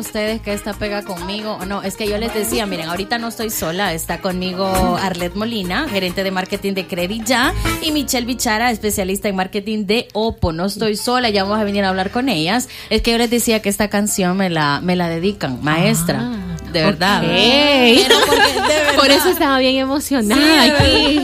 ustedes que esta pega conmigo o no. Es que yo les decía, miren, ahorita no estoy sola. Está conmigo Arlet Molina, gerente de marketing de Credit Ya, y Michelle Bichara, especialista en marketing de Oppo. No estoy sola, ya vamos a venir a hablar con ellas. Es que yo les decía que esta canción me la dedican, maestra. De verdad. Okay. Pero porque, de verdad. Por eso estaba bien emocionada aquí.